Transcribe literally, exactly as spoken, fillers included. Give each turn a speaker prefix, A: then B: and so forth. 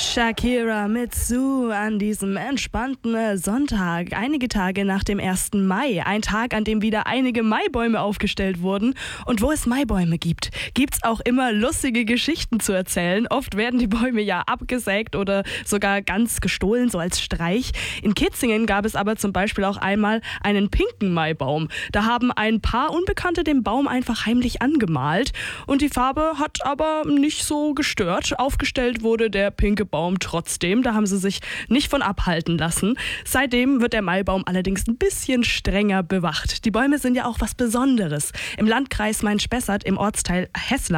A: Shakira mit Sue an diesem entspannten Sonntag, einige Tage nach dem ersten Mai. Ein Tag, an dem wieder einige Maibäume aufgestellt wurden. Und wo es Maibäume gibt, gibt's auch immer lustige Geschichten zu erzählen. Oft werden die Bäume ja abgesägt oder sogar ganz gestohlen, so als Streich. In Kitzingen gab es aber zum Beispiel auch einmal einen pinken Maibaum. Da haben ein paar Unbekannte den Baum einfach heimlich angemalt. Und die Farbe hat aber nicht so gestört. Aufgestellt wurde der pinke Baum trotzdem. Da haben sie sich nicht von abhalten lassen. Seitdem wird der Maibaum allerdings ein bisschen strenger bewacht. Die Bäume sind ja auch was Besonderes. Im Landkreis Main-Spessart im Ortsteil Heßler